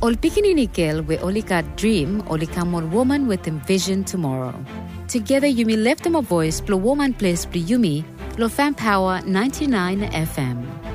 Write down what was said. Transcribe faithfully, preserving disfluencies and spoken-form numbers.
Ol pikininikil we olika dream olikamon woman with envision tomorrow. Together yumi left them a voice plo woman place plo yumi lo fan power ninety-nine F M.